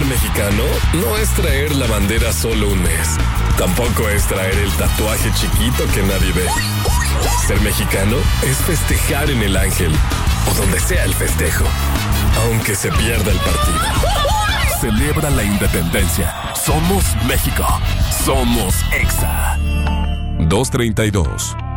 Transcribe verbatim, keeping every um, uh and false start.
mexicano no es traer la bandera solo un mes. Tampoco es traer el tatuaje chiquito que nadie ve. Ser mexicano es festejar en el Ángel o donde sea el festejo, aunque se pierda el partido. Celebra la independencia. Somos México. Somos Exa. dos treinta y dos.